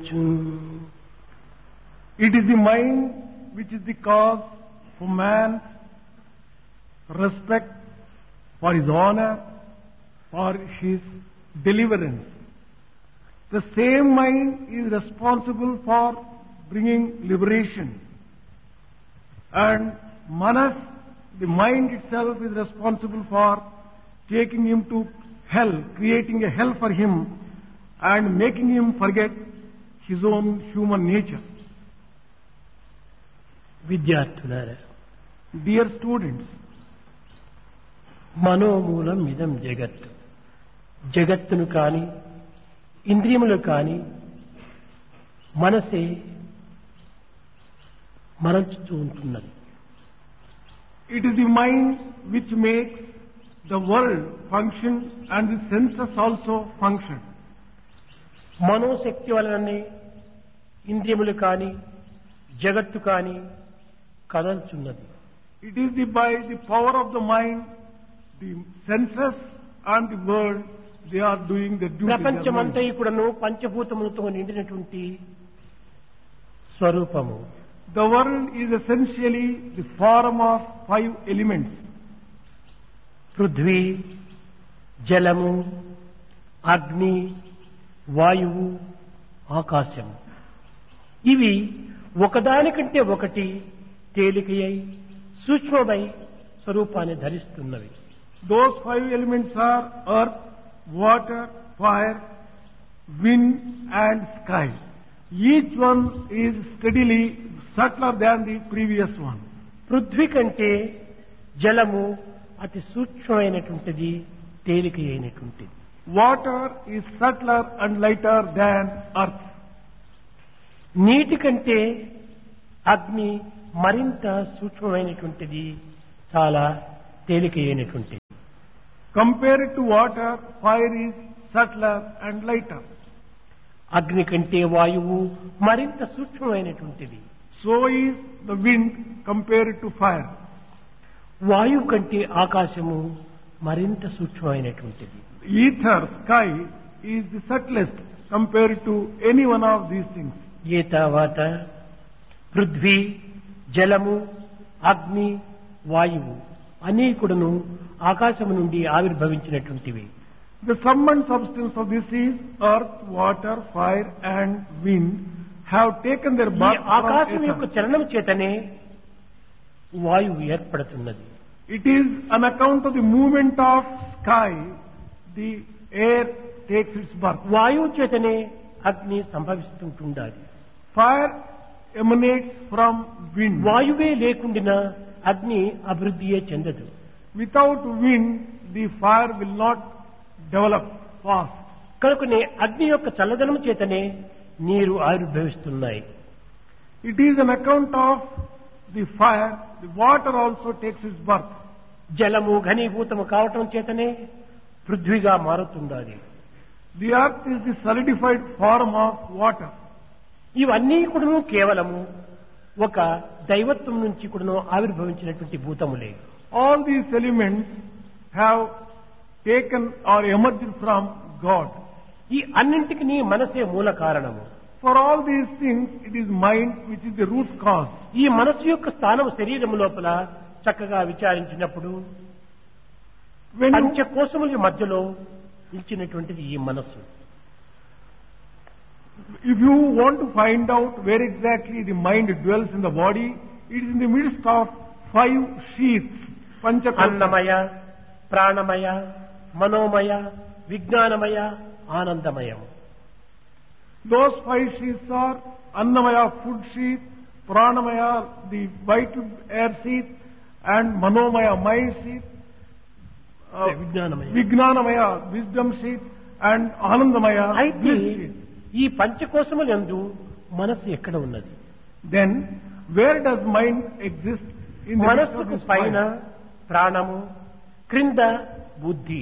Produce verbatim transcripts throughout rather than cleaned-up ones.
జగచ్చు. It is the mind which is the cause for man's respect, for his honor, for his deliverance. The same mind is responsible for bringing liberation. And Manas, the mind itself, is responsible for taking him to hell, creating a hell for him and making him forget his own human nature. విద్యార్థులారా, Dear students, మనోమూలం ఇదం జగత్తు. జగత్తును కాని ఇంద్రియములు కాని మనసే మరల్చుతూ ఉంటున్నది. it is the mind which makes the world function and the senses also function. మనోశక్తి వలననే ఇంద్రియములు కాని జగత్తు కాని కదల్చున్నది. It is the, by the power of the mind, the senses and the world, they are doing the duty. ప్రపంచమంతా కూడాను పంచభూతములతో నిండినటువంటి స్వరూపము. The world is essentially the form of five elements. Prithvi, జలము, అగ్ని, వాయువు, ఆకాశము. ఇవి ఒకదానికంటే ఒకటి తేలికయై సూక్ష్మమై స్వరూపాన్ని ధరిస్తున్నవి. Those five elements are earth, water, fire, wind and sky. Each one is steadily subtler than the previous one. Prithvi కంటే జలము అతి సూక్ష్మమైనటువంటిది, తేలిక అయినటువంటిది. Water is subtler and lighter than earth. నీటి కంటే అగ్ని మరింత సూక్ష్మమైనటువంటిది, చాలా తేలిక అయినటువంటిది. Compared to water, fire is subtler and lighter. అగ్ని కంటే వాయువు మరింత సూక్ష్మమైనటువంటిది. So is the wind compared to fire. వాయువు కంటే ఆకాశము మరింత సూక్ష్మమైనటువంటిది. Ether, sky, is the subtlest compared to any one of these things. ఏతావాత Prithvi, జలము, అగ్ని, వాయువు అన్నీ కూడాను ఆకాశము నుండి ఆవిర్భవించినటువంటివి. The sum and substance of this is earth, water, fire and wind have taken their ఈ birth ఆకాశం from యొక్క ether. చలనం చేతనే వాయువు ఏర్పడుతున్నది. It is on account of the movement of sky, the air takes its birth. వాయువు చేతనే అగ్ని సంభవిస్తుంటుండాలి. Fire emanates from wind. వాయువే లేకుండినా అగ్ని అభివృద్ధియే చెందదు. Without wind, the fire will not develop fast. కనుకనే అగ్ని యొక్క చల్లదనం చేతనే నీరు ఆవిర్భవిస్తున్నాయి. It is an account of the fire, the water also takes its birth. జలము ఘనీభూతము కావటం చేతనే పృథ్వీగా మారుతుండాలి. The earth is the solidified form of water. ఇవన్నీ కూడాను కేవలము ఒక దైవత్వం నుంచి కూడాను ఆవిర్భవించినటువంటి భూతములే. All these elements have taken or emerged from God. ఈ అన్నింటికి మనసే మూల కారణము. For all these things, it is mind which is the root cause. ఈ మనసు యొక్క స్థానం శరీరము లోపల చక్కగా విచారించినప్పుడు When you, పంచకోశముల మధ్యలో నిలిచినటువంటిది ఈ మనస్సు. if you want to find out where exactly the mind dwells in the body, it is in the midst of five sheaths, panchakosha. అన్నమయ, ప్రాణమయ, మనోమయ, విజ్ఞానమయ, ఆనందమయము. Those five sheaths are Annamaya, food sheath, Pranamaya, the vital air sheath, and Manomaya, mind sheath, uh, విజ్ఞానమయ. Vijnanamaya, wisdom sheath, and Anandamaya, అయితే bliss sheath. ఈ పంచకోశములందు మనస్సు ఎక్కడ ఉన్నది? Then, where does mind exist in the midst of మనస్సుకు this పైన five? ప్రాణము, క్రింద బుద్ధి.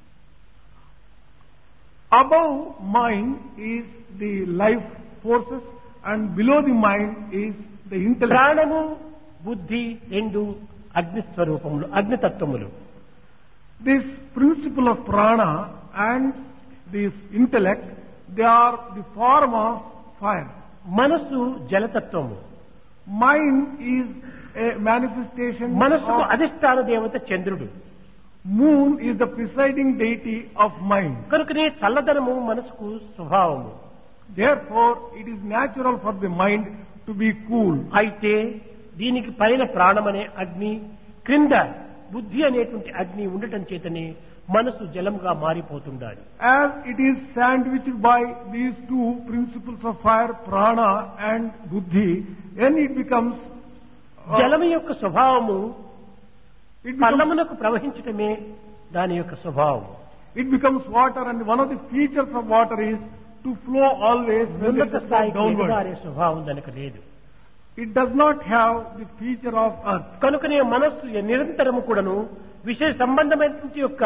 Above mind is the life forces, and below the mind is the intellect. ప్రాణము, బుద్ధి రెండు అగ్ని స్వరూపములు, అగ్నితత్వములు. This principle of prana and this intellect, they are the form of fire. మనస్సు జలతత్వము. Mind is a manifestation మనస్సుకు of అధిష్టాన దేవత చంద్రుడు. moon is the presiding deity of mind. కనుకనే చల్లదనము మనసుకు స్వభావము. Therefore, it is natural for the mind to be cool. అయితే దీనికి పైన ప్రాణమనే అగ్ని, క్రింద బుద్ధి అనేటువంటి అగ్ని ఉండటం చేతనే మనసు జలముగా మారిపోతుండాలి. As it is sandwiched by these two principles of fire, prana and buddhi, then it becomes uh, జలము యొక్క స్వభావము it becomes, పల్లమునకు ప్రవహించటమే దాని యొక్క స్వభావం. it becomes water, and one of the features of water is to flow always when it ఉన్నత is స్థాయికి downward. ఎగబారే స్వభావం దానికి లేదు. It does not have the feature of earth. కనుకనే మనస్సు నిరంతరము కూడాను విషయ సంబంధమైనటువంటి యొక్క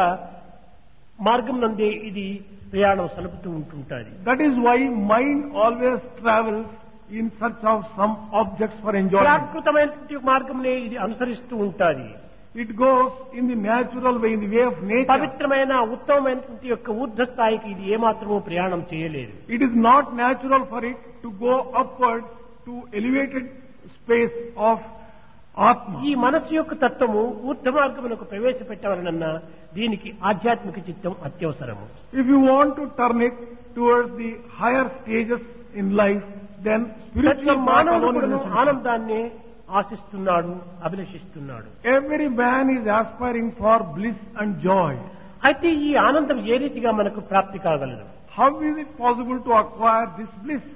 మార్గం నందే ఇది ప్రయాణం సలుపుతూ ఉంటుంటుంది. That is why mind always travels in search of some objects for enjoyment. ప్రాకృతమైనటువంటి మార్గంనే ఇది అనుసరిస్తూ ఉంటుంది. It goes in the natural way, in the way of nature. పవిత్రమైన ఉత్తమమైనటువంటి యొక్క ఊర్ధ స్థాయికి ఇది ఏమాత్రమూ ప్రయాణం చేయలేదు. It is not natural for it to go upwards to elevated space of Atma. ఈ మనస్సు యొక్క తత్వము ఊర్ధ మార్గములకు ప్రవేశపెట్టవలనన్నా దీనికి ఆధ్యాత్మిక చిత్తం అత్యవసరము. If you want to turn it towards the higher stages in life, then ప్రతి spiritual path మానవుడు alone is కూడాను necessary. ఆనందాన్ని ఆశిస్తున్నాడు, అభిలషిస్తున్నాడు. Every man is aspiring for bliss and joy. అయితే ఈ ఆనందం ఏ రీతిగా మనకు ప్రాప్తి కాగలదు? How is it possible to acquire this bliss?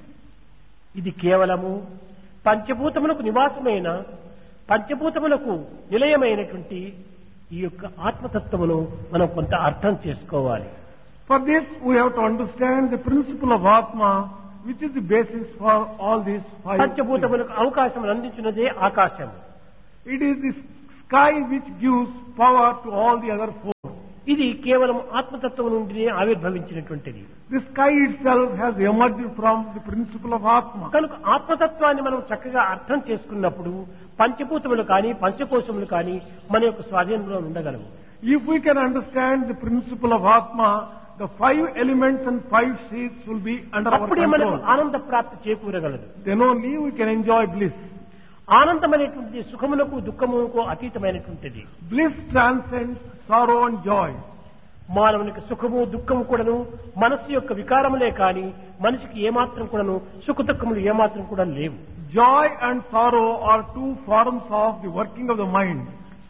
ఇది కేవలము పంచభూతములకు నివాసమైన, పంచభూతములకు నిలయమైనటువంటి ఈ యొక్క ఆత్మతత్వమును మనం కొంత అర్థం చేసుకోవాలి. For this, we have to understand the principle of Atma, which is the basis for all these five things. పంచభూతములకు అవకాశం అందించినదే ఆకాశం. It is the sky which gives power to all the other four. ఇది కేవలం ఆత్మతత్వం నుండి ఆవిర్భవించినటువంటిది. The sky itself has emerged from the principle of Atma. కనుక ఆత్మతత్వాన్ని మనం చక్కగా అర్థం చేసుకున్నప్పుడు పంచభూతములు కానీ పంచకోశములు కానీ మన యొక్క స్వాధీనంలో ఉండగలవు. If we can understand the principle of Atma, the five elements and five seeds will be under our అప్పుడే మనకు control. ఆనంద ప్రాప్తి చేకూరగలదు. Then only we can enjoy bliss. ఆనందం అనేటువంటి సుఖములకు దుఃఖములకు అతీతమైనటువంటిది. Bliss transcends sorrow and joy. మానవునికి సుఖము దుఃఖము కూడాను మనస్సు యొక్క వికారములే కాని మనిషికి ఏమాత్రం కూడాను సుఖ దుఃఖములు ఏమాత్రం కూడా లేవు. Joy and sorrow are two forms of the working of the mind.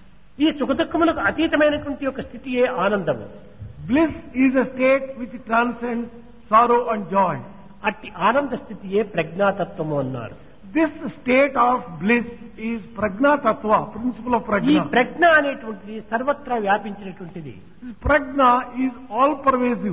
ఈ సుఖ దుఃఖములకు అతీతమైనటువంటి యొక్క స్థితియే ఆనందము. Bliss is a state which transcends sorrow and joy. అట్టి ఆనంద స్థితియే ప్రజ్ఞాతత్వము అన్నారు. This state of bliss is prajna tattva, principle of ఈ prajna. ప్రజ్ఞ అనేటువంటిది సర్వత్రా వ్యాపించినటువంటిది. This prajna is all pervasive.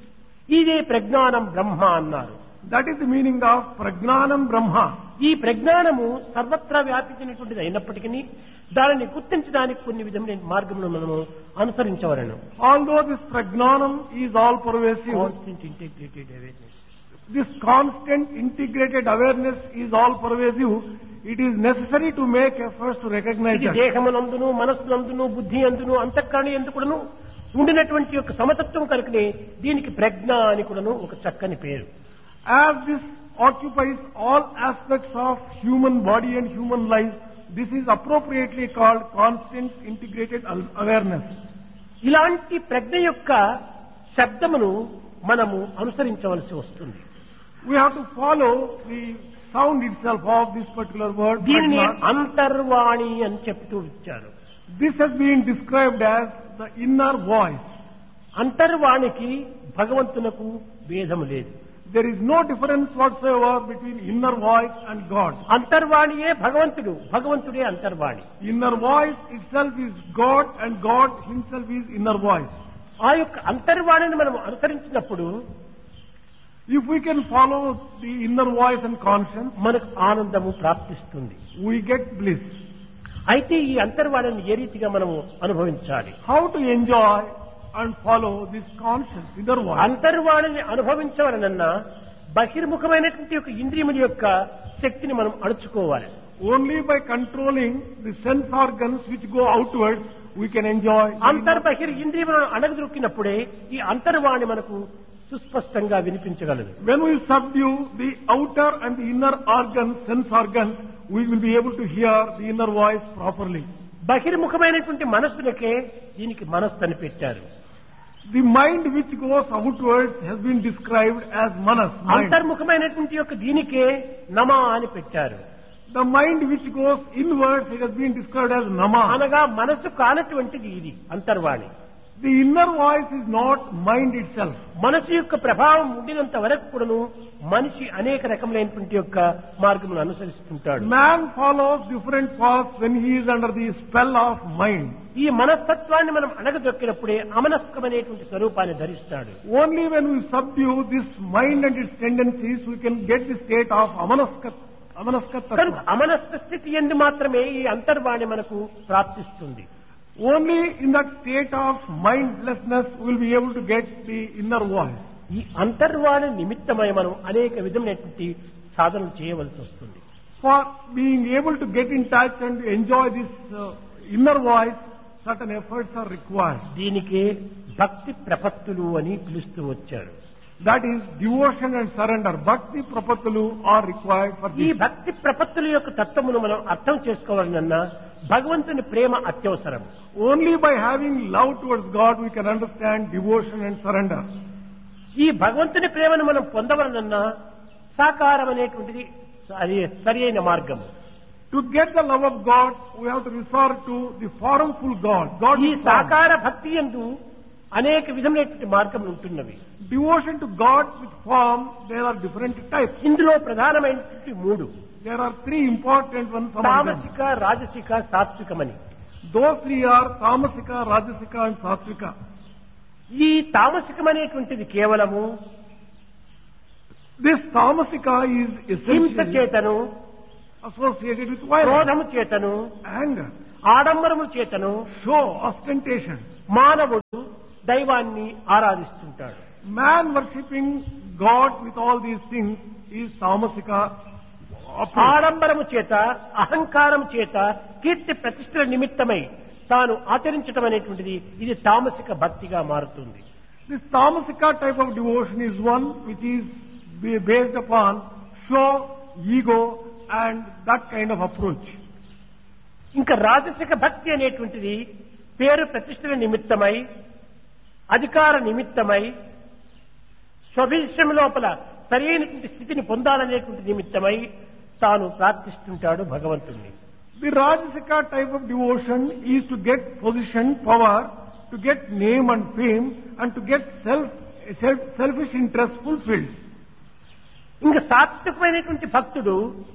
ఇదే ప్రజ్ఞానం బ్రహ్మ అన్నారు. That is the meaning of prajnanam brahma. ఈ ప్రజ్ఞానము సర్వత్రా వ్యాపించినటువంటిది అయినప్పటికీ దానిని గుర్తించడానికి కొన్ని విధమైన మార్గములను మనము అనుసరించవలను. Although this prajnanam is all pervasive, constant integrated awareness. this constant integrated awareness is all pervasive. It is necessary to make efforts to recognize ఇది that. దేహమునందును మనస్సునందును బుద్ధి అందును అంతఃకరణ ఎందుకును ఉండినటువంటి యొక్క సమతత్వం కనుకనే దీనికి ప్రజ్ఞ అని కూడాను ఒక చక్కని పేరు. As this occupies all aspects of human body and human life, this is appropriately called constant integrated al- awareness. ఇలాంటి ప్రజ్ఞ యొక్క శబ్దమును మనము అనుసరించవలసి వస్తుంది. We have to follow the sound itself of this particular word. దీనిని prajna. అంతర్వాణి అని చెప్తూ ఇచ్చారు. This has been described as the inner voice. అంతర్వాణికి భగవంతునకు భేదము లేదు. There is no difference whatsoever between inner voice and God. అంతర్వాణియే భగవంతుడు, భగవంతుడే అంతర్వాణి. Inner voice itself is God and God himself is inner voice. ఆ యొక్క అంతర్వాణిని మనం అనుసరించినప్పుడు If we can follow the inner voice and conscience, మనకు ఆనందము ప్రాప్తిస్తుంది. we get bliss. అయితే ఈ అంతర్వాణిని ఏ రీతిగా మనము అనుభవించాలి? How to enjoy and follow this conscience, inner voice? అంతర్వాణిని అనుభవించవలనన్నా బహిర్ముఖమైనటువంటి యొక్క ఇంద్రియముల యొక్క శక్తిని మనం అణుచుకోవాలి. Only by controlling the sense organs which go outwards, we can enjoy. అంతర్బహిర్ ఇంద్రియములను అణగదొక్కినప్పుడే ఈ అంతర్వాణి మనకు సుస్పష్టంగా వినిపించగలదు. When we subdue the outer and the inner organs, sense organs, we will be able to hear the inner voice properly. బహిర్ముఖమైనటువంటి మనస్సులకే దీనికి మనస్సు అని పెట్టారు. The mind which goes outwards has been described as manas, mind. అంతర్ముఖమైనటువంటి యొక్క దీనికే నమ అని పెట్టారు. The mind which goes inwards, it has been described as nama. అనగా మనస్సు కానటువంటిది ఇది అంతర్వాణి. The inner voice is not mind itself. మనసు యొక్క ప్రభావం ఉండినంత వరకు కూడాను మనిషి అనేక రకములైనటువంటి యొక్క మార్గమును అనుసరిస్తుంటాడు. Man follows different paths when he is under the spell of mind. ఈ మనస్తత్వాన్ని మనం అణగదొక్కినప్పుడే అమనస్కమైనటువంటి స్వరూపాన్ని ధరిస్తాడు. Only when we subdue this mind and its tendencies, we can get the state of amanaska, amanaska కనుక tattva. అమనస్క స్థితి ఎందు మాత్రమే ఈ అంతర్వాణి మనకు ప్రాప్తిస్తుంది. Only in that state of mindlessness we will be able to get the inner voice. ఈ అంతర్వాణి నిమిత్తమై మనం అనేక విధమైనటువంటి సాధనలు చేయవలసి వస్తుంది. For being able to get in touch and enjoy this uh, inner voice, certain efforts are required. దీనికే భక్తి ప్రపత్తులు అని పిలుస్తూ వచ్చారు. That is devotion and surrender. Bhakti prapatulu are required for ఈ this. భక్తి ప్రపత్తుల యొక్క తత్వమును మనం అర్థం చేసుకోవాలన్నా భగవంతుని ప్రేమ అత్యవసరం. Only by having love towards God we can understand devotion and surrender. ఈ భగవంతుని ప్రేమను మనం పొందవలనన్నా సాకారం అనేటువంటిది అది సరి అయిన మార్గం. To get the love of God, we have to resort to the formful God. God ఈ is form. సాకార భక్తి యందు అనేక విధమైనటువంటి మార్గములు ఉంటున్నవి. Devotion to God with form, there are different types. ఇందులో ప్రధానమైనటువంటి మూడు, There are three important ones among them. తామసిక, రాజసిక, సాత్వికమని. Those three are Tamasika, Rajasika and Satvika. ఈ తామసికమనేటువంటిది కేవలము This Tamasika is హింస essentially చేతను, associated with violence, క్రోధము చేతను, anger, ఆడంబరము చేతను show, ostentation. మానవుడు దైవాన్ని ఆరాధిస్తుంటాడు. Man worshipping God with all these things is Tamasika. approach. ఆడంబరము చేత, అహంకారం చేత, కీర్తి ప్రతిష్టల నిమిత్తమై తాను ఆచరించటం అనేటువంటిది ఇది తామసిక భక్తిగా మారుతుంది. This Tamasika type of devotion is one which is be- based upon show, ego and that kind of approach. ఇంకా రాజసిక భక్తి అనేటువంటిది పేరు ప్రతిష్టల నిమిత్తమై, అధికార నిమిత్తమై, స్వభిషం లోపల సరైనటువంటి స్థితిని పొందాలనేటువంటి నిమిత్తమై తాను ప్రార్థిస్తుంటాడు భగవంతుణ్ణి. The Rajasika type of devotion is to get position, power, to get name and fame, and to get self, self selfish interest fulfilled. ఇంకా సాత్వికమైనటువంటి భక్తుడు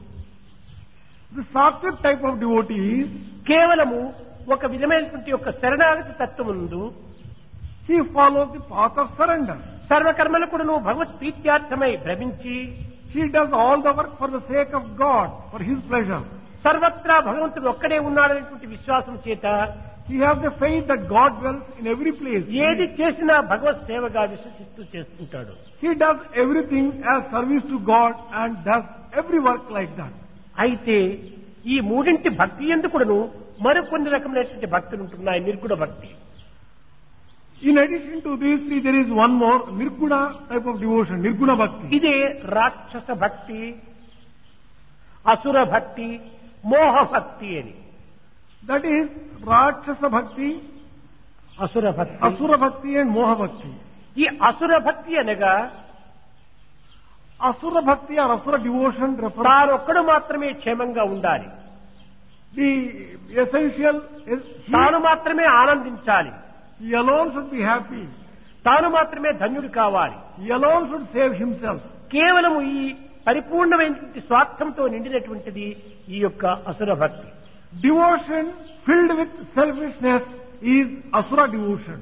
The Sattvic type of devotee is కేవలము ఒక విధమైనటువంటి యొక్క శరణాగతి తత్వముందు he follows the path of surrender. సర్వకర్మలు కూడా నువ్వు భగవత్ ప్రీత్యార్థమై భ్రమించి He does all the work for the sake of God, for His pleasure. సర్వత్రా భగవంతుడు ఒక్కడే ఉన్నాడనేటువంటి విశ్వాసం చేత He has the faith that God dwells in every place. ఏది చేసినా భగవత్ సేవగా విశ్వసిస్తూ చేస్తుంటాడు. He does everything as service to God and does every work like that. అయితే ఈ మూడింటి భక్తి ఎందుకును మరికొన్ని రకమైనటువంటి భక్తులు ఉంటున్నాయి. నిర్గుణ భక్తి. In addition to these three, there is one more, Nirguna type of devotion, Nirguna Bhakti. ఇదే రాక్షస భక్తి, అసుర భక్తి, మోహ భక్తి అని. That is Rakshasa Bhakti, అసుర భక్తి. Asura Bhakti and Moha Bhakti. ఈ అసుర భక్తి అనగా Asura Bhakti or Asura devotion refers తానొక్కడు మాత్రమే క్షేమంగా ఉండాలి, the essential is he, తాను మాత్రమే ఆనందించాలి, he alone should be happy, తాను మాత్రమే ధన్యుడు కావాలి. he alone should save himself. కేవలము ఈ పరిపూర్ణమైనటువంటి స్వార్థంతో నిండినటువంటిది ఈ యొక్క అసుర భక్తి. Devotion filled with selfishness is Asura devotion.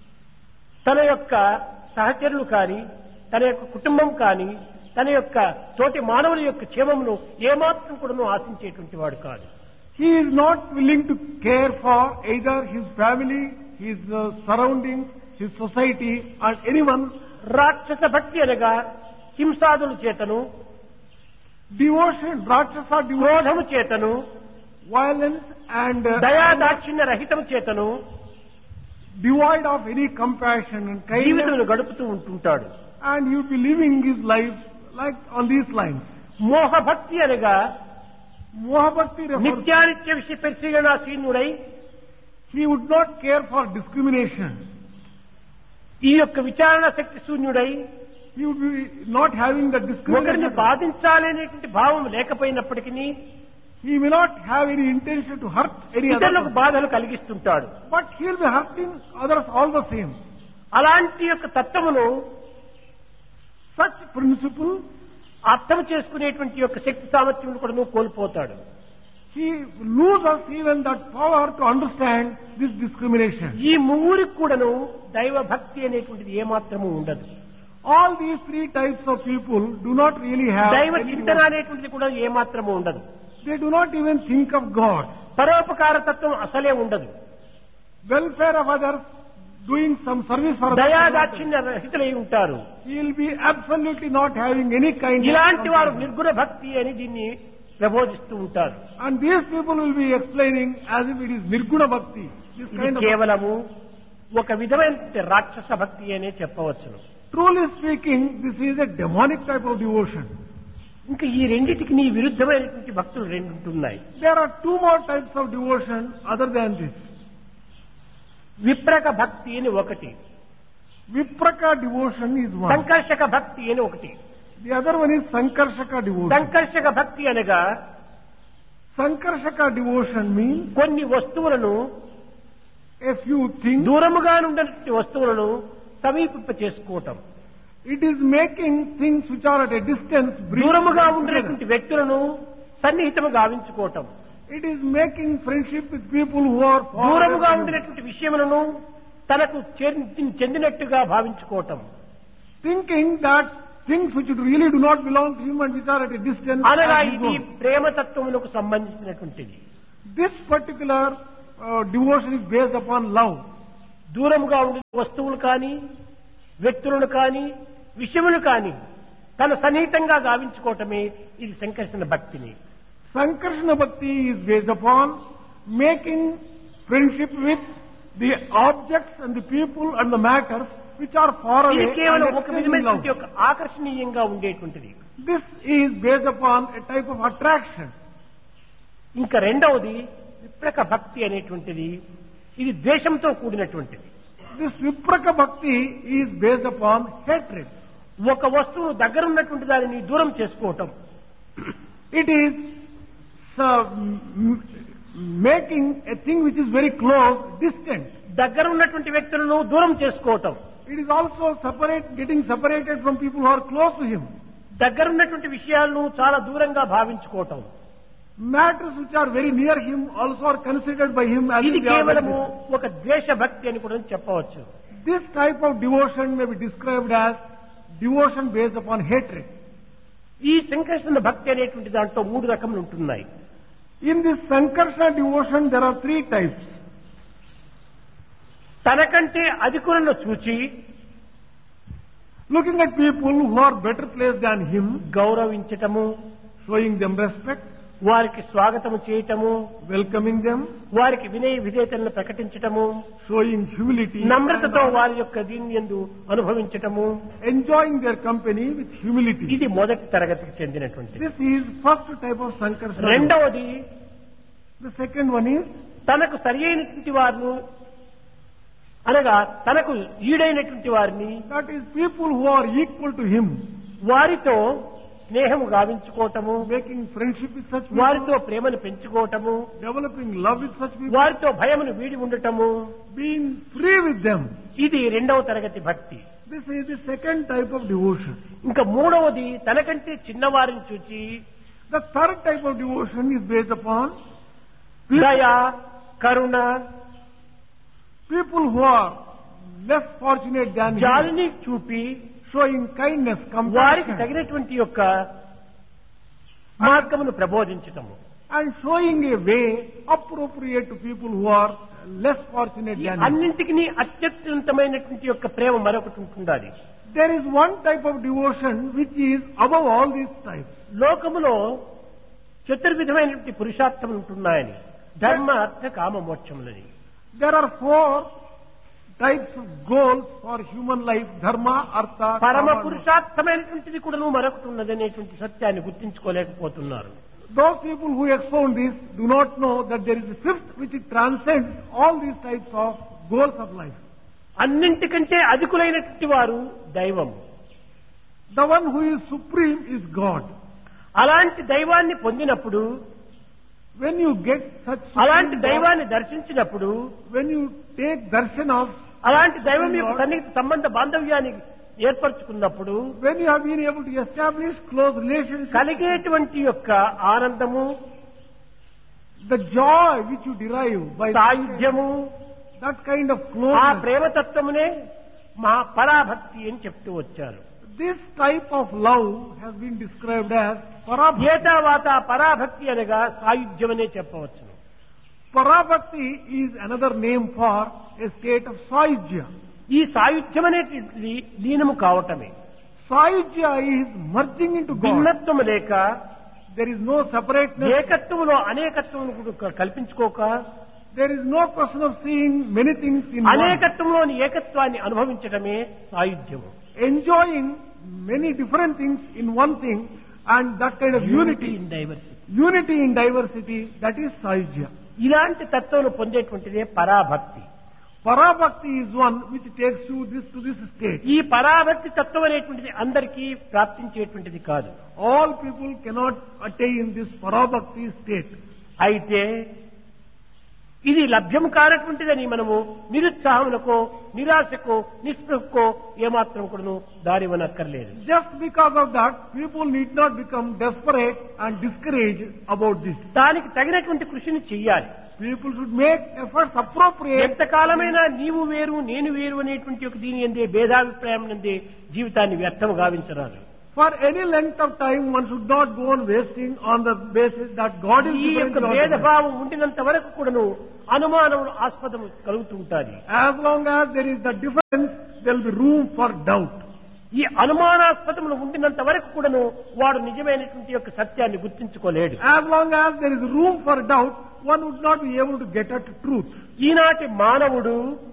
తన యొక్క సహచరులు కాని, తన యొక్క కుటుంబం కాని, తన యొక్క తోటి మానవుల యొక్క క్షేమమును ఏమాత్రం కూడాను ఆశించేటువంటి వాడు కాదు. He is not willing to care for either his family, his uh, surroundings, his society or anyone. రాక్షస భక్తి అనగా హింసాదుల చేతను, Devotion, Rakshasa devotion, క్రోధము చేతను, violence and uh, దయాదాక్షిణ్య రహితం చేతను devoid of any compassion and kindness, జీవితమును గడుపుతూ ఉంటుంటాడు. and he would be living his life like on these lines. మోహభక్తి అనగా Mohabhakti refers, నిత్యానిత్య విషయ పరిశీలనాశీనుడై he would not care for discrimination. ఈ యొక్క విచారణ శక్తి శూన్యుడై He would be not having the ఒకరిని discrimination. బాధించాలనేటువంటి భావం లేకపోయినప్పటికీ He may not have any intention to hurt any other ఇతరులకు person. బాధలు కలిగిస్తుంటాడు. But he will be hurting others all the same. అలాంటి యొక్క తత్వమును Such principle, అర్థం చేసుకునేటువంటి యొక్క శక్తి సామర్థ్యం కూడా నువ్వు కోల్పోతాడు. he loses even that power to understand this discrimination. ఈ ముగ్గురికి కూడాను దైవ భక్తి అనేటువంటిది ఏమాత్రము ఉండదు. All these three types of people do not really have దైవ any- చింతన అనేటువంటిది కూడా ఏమాత్రము ఉండదు. They do not even think of God. పరోపకార తత్వం అసలే ఉండదు. Welfare of others, doing some service for others. దయాదాక్షిణ్య రహితులై ఉంటారు. He will be absolutely not having any kind of ఇలాంటి వారు compassion. నిర్గుణ భక్తి అని దీన్ని ప్రబోధిస్తూ ఉంటారు. And these people will be explaining as if it is Nirguna Bhakti. This ఇది kind of కేవలము ఒక విధమైన రాక్షస భక్తి అనే చెప్పవచ్చును. Truly speaking, this is a demonic type of devotion. ఇంకా ఈ రెండిటికి నీ విరుద్ధమైనటువంటి భక్తులు రెండు ఉంటున్నాయి. There are two more types of devotion other than this. విప్రక భక్తి అని ఒకటి, Vipraka devotion is one. సంకర్షక భక్తి అని ఒకటి. The other one is Sankarshaka devotion. సంకర్షక భక్తి అనగా Sankarshaka devotion means కొన్ని వస్తువులను a few things. దూరముగా ఉన్నటువంటి వస్తువులను సమీపింప చేసుకోవటం, It is making things which are at a distance bring దూరముగా them ఉండేటువంటి together. వ్యక్తులను సన్నిహితము గావించుకోవటం, It is making friendship with people who are far దూరముగా away from you. ఉండేటువంటి విషయములను తనకు చెంది- చెందినట్టుగా భావించుకోవటం, Thinking that things which really do not belong to him and which are at a distance అనగా are his ఇది own. ప్రేమతత్వములకు సంబంధించినటువంటిది. This particular uh, devotion is based upon love. దూరముగా ఉండే వస్తువులు కానీ వ్యక్తులను కానీ విషయములు కానీ తన సన్నిహితంగా గావించుకోవటమే ఇది సంకర్షణ భక్తిని. Sankarshana Bhakti is based upon making friendship with the objects and the people and the matters which are far ఇది away and కేవలం ఒక extending love. విధమైనటువంటి యొక్క ఆకర్షణీయంగా ఉండేటువంటిది. This is based upon a type of attraction. ఇంకా రెండవది విప్రక భక్తి అనేటువంటిది, ఇది ద్వేషంతో కూడినటువంటిది. This Vipraka Bhakti is based upon hatred. ఒక వస్తువు దగ్గర ఉన్నటువంటి దానిని దూరం చేసుకోవటం, It is uh, m- making a thing which is very close, distant. దగ్గర ఉన్నటువంటి వ్యక్తులను దూరం చేసుకోవటం, It is also separate, getting separated from people who are close to him. దగ్గర ఉన్నటువంటి విషయాలను చాలా దూరంగా భావించుకోవటం, Matters which are very near him also are considered by him as ఇది if they are very కేవలము distant. ఒక ద్వేష భక్తి అని కూడా చెప్పవచ్చు. This type of devotion may be described as devotion based upon hatred. ఈ సంకర్షణ భక్తి అనేటువంటి దాంట్లో మూడు రకములు ఉంటున్నాయి. In this Sankarsana devotion there are three types. తనకంటే అధికులను చూచి Looking at people who are better placed than him, గౌరవించటము, showing them respect, వారికి స్వాగతము చేయటము, welcoming them, వారికి వినయ విధేయతలను ప్రకటించటము, showing humility, నమ్రతతో and వారి యొక్క దీన్ని యందు అనుభవించటము, enjoying their company with humility. ఇది మొదటి తరగతికి చెందినటువంటిది. This is first type of Sankarsana. రెండవది The second one is తనకు సరి అయినటువంటి వారిని అనగా తనకు ఈడైనటువంటి వారిని that is people who are equal to him, వారితో స్నేహము గావించుకోవటము, making friendship with such people, వారితో ప్రేమను పెంచుకోవటము, developing love with such people, వారితో భయమును వీడి ఉండటము, being free with them. ఇది రెండవ తరగతి భక్తి. This is the second type of devotion. ఇంకా మూడవది తనకంటే చిన్నవారిని చూచి The third type of devotion is based upon దయ, కరుణ, people who are less fortunate than him, జాలిని చూపి showing kindness, వారికి compassion, తగినటువంటి యొక్క మార్గమును ప్రబోధించటము. and showing a way appropriate to people who are less fortunate than him. అన్నింటికి అత్యత్యంతమైనటువంటి యొక్క ప్రేమ మరొకటి ఉంటుండాలి. There is one type of devotion which is above all these types. లోకములో చతుర్విధమైనటువంటి పురుషార్థములు ఉంటున్నాయని, ధర్మ, అర్థ, కామ, మోక్షములని. There are four types of goals for human life, dharma, artha, పరమ kama, and పురుషార్థమైనటువంటిది కూడా మరొకటి ఉన్నదనేటువంటి సత్యాన్ని గుర్తించుకోలేకపోతున్నారు. those people who expound this do not know that there is a fifth which transcends all these types of goals of life. అన్నింటికంటే అధికులైనటువంటి వారు దైవం. The one who is supreme is God. అలాంటి దైవాన్ని పొందినప్పుడు, When you get such అలాంటి supreme God, దైవాన్ని దర్శించినప్పుడు, when you take darshan of, అలాంటి దైవం యొక్క సన్నిహిత సంబంధ బాంధవ్యాన్ని ఏర్పరచుకున్నప్పుడు when you have been able to establish close relationship, కలిగేటువంటి యొక్క ఆనందము, the joy which you derive by సాయుధ్యము, that kind of ఆ closeness, ప్రేమతత్వమునే మహా పరాభక్తి అని చెప్తూ వచ్చారు. this type of love has been described as parabhakti. ఏతావాత పరాభక్తి అనగా సాయుధ్యం అనే చెప్పవచ్చు. Parabhakti is another name for a state of sahyujya. ఈ సాయుధ్యం అనేటువంటిది లీనము కావటమే. Sahyujya is merging into God. భిన్నత్వము లేక, There is no separateness. ఏకత్వములో అనేకత్వమును కూడా కల్పించుకోక, There is no question of seeing many things in one. అనేకత్వంలోని ఏకత్వాన్ని అనుభవించడమే సాయుధ్యము. Enjoying many different things in one thing, and that kind of unity, in diversity. unity in diversity, that is sahyujya. ఇలాంటి తత్వం పొందేటువంటిదే పరాభక్తి. Parabhakti is one which takes you this to this state. ఈ పరాభక్తి తత్వం అనేటువంటిది అందరికీ ప్రాప్తించేటువంటిది కాదు. All people cannot attain this parabhakti state. అయితే ఇది లభ్యం కానటువంటిదని మనము నిరుత్సాహమునకో, నిరాశకో, నిస్పృహకో ఏమాత్రం కూడాను దారివనక్కర్లేదు. Just because of that, people need not become desperate and discouraged about this. దానికి తగినటువంటి కృషిని చెయ్యాలి. People should make efforts appropriate. ఎంతకాలమైనా నీవు వేరు నేను వేరు అనేటువంటి ఒక దీని ఎందే భేదాభిప్రాయం నందే జీవితాన్ని వ్యర్థం గావించరాదు. For any length of time, one should not go on wasting on the basis that God is ఈ different. యొక్క to others. భేదభావం ఉండినంత వరకు కూడాను అనుమానములు ఆస్పదము కలుగుతుంటాది. As long as there is the difference, there will be room for doubt. ఈ అనుమానాస్పదములు ఉండినంత వరకు కూడాను వాడు నిజమైనటువంటి యొక్క సత్యాన్ని గుర్తించుకోలేడు. As long as there is room for doubt, one would not be able to get at truth. ఈనాటి మానవుడు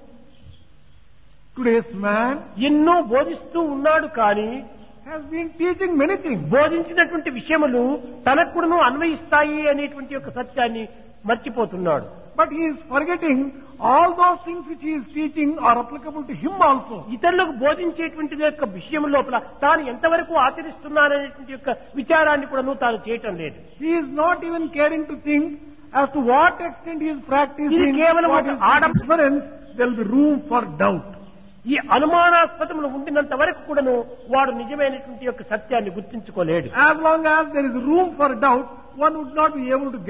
Today's man ఎన్నో బోధిస్తూ ఉన్నాడు, కానీ has been teaching many things. బోధించినటువంటి విషయములు తనకు కూడాను అన్వయిస్తాయి అనేటువంటి యొక్క సత్యాన్ని మర్చిపోతున్నాడు. But he is forgetting all those things which he is teaching are applicable to him also. ఇతరులకు బోధించేటువంటి యొక్క విషయం లోపల తాను ఎంతవరకు ఆచరిస్తున్నాననేటువంటి యొక్క విచారాన్ని కూడాను తాను చేయటం లేదు. He is not even caring to think as to what extent he is practicing. ఇది కేవలం What ఒక is the ఆడం- difference? There will be room for doubt. ఈ అనుమానాస్పదములు ఉండినంత వరకు కూడాను వాడు నిజమైనటువంటి యొక్క సత్యాన్ని గుర్తించుకోలేడు. As long as there is room for doubt, one would not be able to get